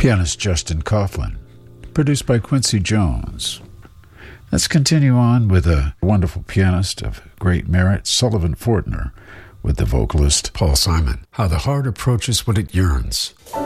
pianist Justin Coughlin, produced by Quincy Jones. Let's continue on with a wonderful pianist of great merit, Sullivan Fortner, with the vocalist Paul Simon. How the Heart Approaches What It Yearns.